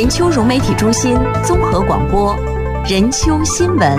任丘融媒体中心综合广播，任丘新闻。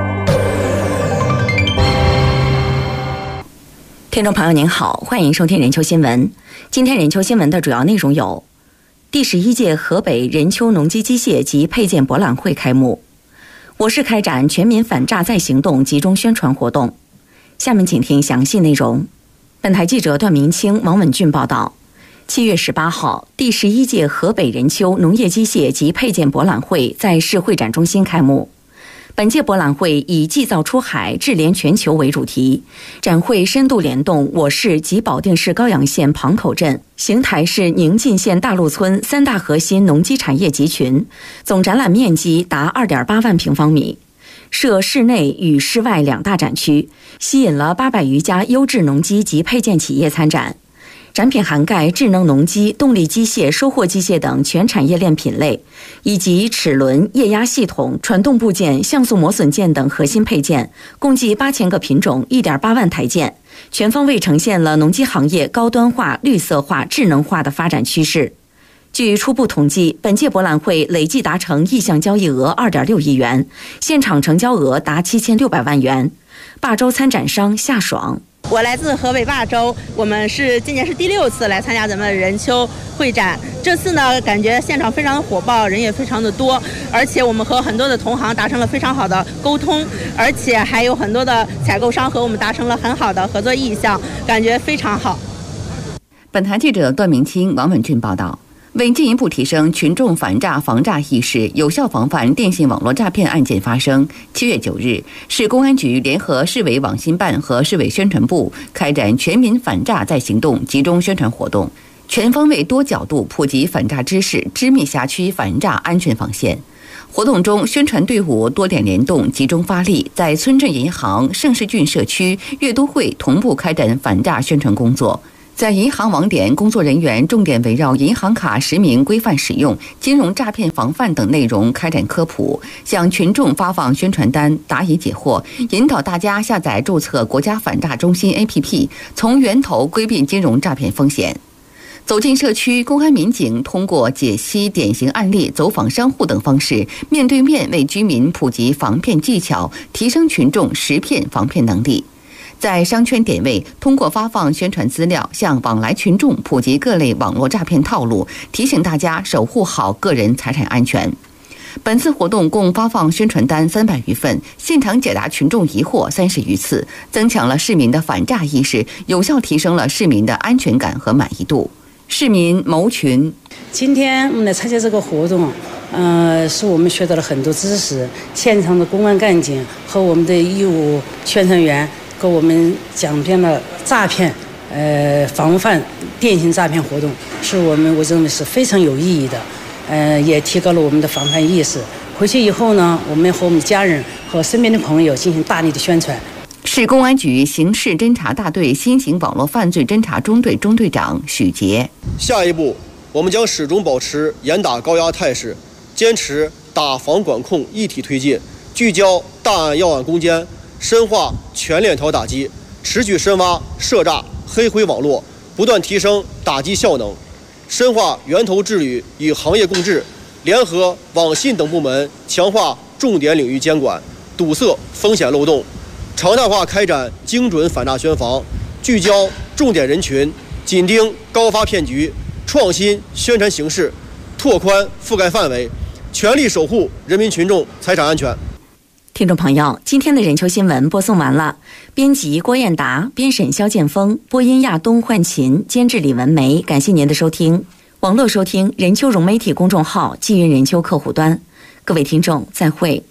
听众朋友您好，欢迎收听任丘新闻。今天任丘新闻的主要内容有：第11届河北任丘农机机械及配件博览会开幕，我市开展全民反诈再行动集中宣传活动。下面请听详细内容。本台记者段明清、王文俊报道。7月18号，第11届河北任丘农业机械及配件博览会在市会展中心开幕。本届博览会以“技造出海，智联全球”为主题，展会深度联动我市及保定市高阳县庞口镇、邢台市宁晋县大路村3大核心农机产业集群，总展览面积达2.8万平方米，设室内与室外2大展区，吸引了800余家优质农机及配件企业参展。展品涵盖智能农机、动力机械、收获机械等全产业链品类，以及齿轮、液压系统、传动部件、像素磨损件等核心配件，共计8000个品种、1.8万台件，全方位呈现了农机行业高端化、绿色化、智能化的发展趋势。据初步统计，本届博览会累计达成意向交易额2.6亿元，现场成交额达7600万元。霸州参展商夏爽。 我来自河北霸州，我们今年是第6次来参加咱们任丘会展。这次呢，感觉现场非常的火爆，人也非常的多，而且我们和很多的同行达成了非常好的沟通，而且还有很多的采购商和我们达成了很好的合作意向，感觉非常好。 本台记者段明清、王文俊报道。为进一步提升群众反诈防诈意识，有效防范电信网络诈骗案件发生，7月9日，市公安局联合市委网信办和市委宣传部开展全民反诈再行动集中宣传活动，全方位多角度普及反诈知识，织密辖区反诈安全防线。活动中，宣传队伍多点联动，集中发力，在村镇银行、盛世郡社区、阅都会同步开展反诈宣传工作。在银行网点，工作人员重点围绕银行卡实名规范使用、金融诈骗防范等内容开展科普，向群众发放宣传单，答疑解惑，引导大家下载注册国家反诈中心 APP， 从源头规避金融诈骗风险。走进社区，公安民警通过解析典型案例、走访商户等方式，面对面为居民普及防骗技巧，提升群众识骗防骗能力。在商圈点位，通过发放宣传资料，向往来群众普及各类网络诈骗套路，提醒大家守护好个人财产安全。本次活动共发放宣传单300余份，现场解答群众疑惑30余次，增强了市民的反诈意识，有效提升了市民的安全感和满意度。市民牟群， 今天我们来参加这个活动，是我们学到了很多知识，现场的公安干警和我们的义务宣传员给我们讲遍了诈骗，防范电信诈骗活动，是我认为是非常有意义的，也提高了我们的防范意识。回去以后呢，我们和我们家人和身边的朋友进行大力的宣传。 市公安局刑事侦查大队新型网络犯罪侦查中队中队长许杰。 下一步，我们将始终保持严打高压态势，坚持打防管控一体推进，聚焦大案要案攻坚，深化全链条打击，持续深挖涉诈黑灰网络，不断提升打击效能，深化源头治理与行业共治，联合网信等部门强化重点领域监管，堵塞风险漏洞，常态化开展精准反诈宣防，聚焦重点人群，紧盯高发骗局，创新宣传形式，拓宽覆盖范围，全力守护人民群众财产安全。 听众朋友，今天的任丘新闻播送完了，编辑郭艳达，编审肖建峰，播音亚东、焕琴，监制李文梅。感谢您的收听。网络收听任丘融媒体公众号，纪云任丘客户端。各位听众，再会。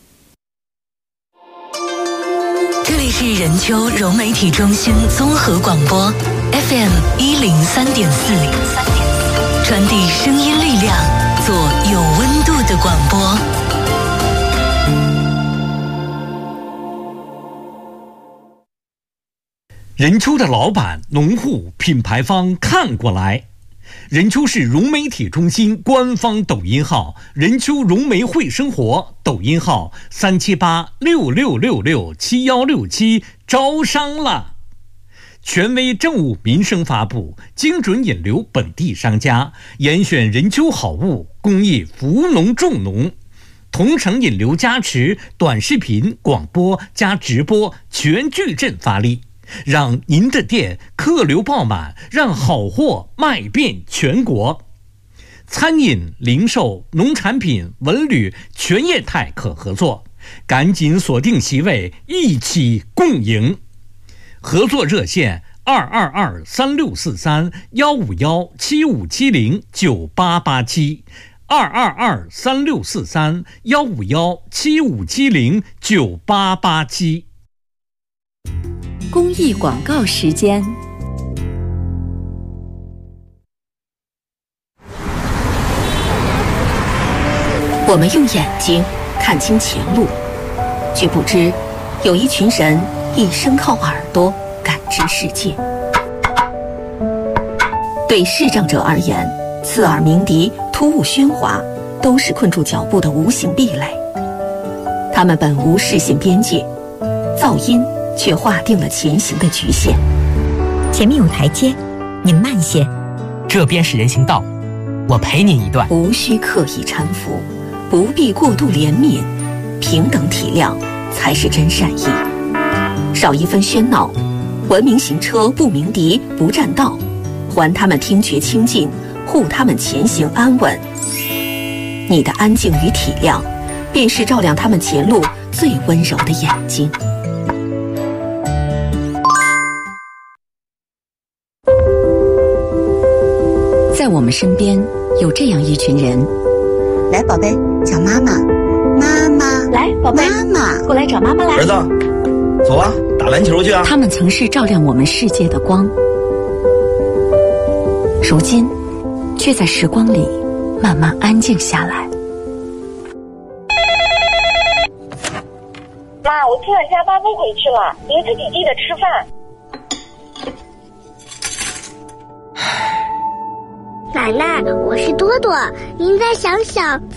这里是任丘融媒体中心综合广播 FM 103.4，传递声音力量，做有温度的广播。 任丘的老板、农户、品牌方看过来。任丘市融媒体中心官方抖音号任丘融媒会生活，抖音号37866667167招商了。 权威政务民生发布，精准引流本地商家，严选人丘好物，公益扶农种农。同城引流加持，短视频、广播加直播全矩阵发力，让您的店客流爆满，让好货卖遍全国。餐饮、零售、农产品、文旅全业态可合作，赶紧锁定席位，一起共赢。合作热线222-3643-151-7570-9887151-7570-9887。 公益广告时间。 我们用眼睛看清前路，却不知有一群人一生靠耳朵感知世界。对视障者而言，刺耳鸣笛、突兀喧哗都是困住脚步的无形壁垒。他们本无视线边界，噪音却划定了前行的局限。 前面有台阶，您慢些。 这边是人行道，我陪您一段。 无需刻意搀扶，不必过度怜悯，平等体谅才是真善意。少一分喧闹，文明行车不鸣笛不占道，还他们听觉清净，护他们前行安稳。你的安静与体谅，便是照亮他们前路最温柔的眼睛。 在我们身边有这样一群人， 来，宝贝，叫妈妈，妈妈， 来，宝贝， 妈妈， 过来找妈妈来。 儿子，走啊，打篮球去啊！ 他们曾是照亮我们世界的光，如今却在时光里慢慢安静下来。 妈，我今晚加班不回去了，您自己记得吃饭。 奶奶，我是多多，您再想想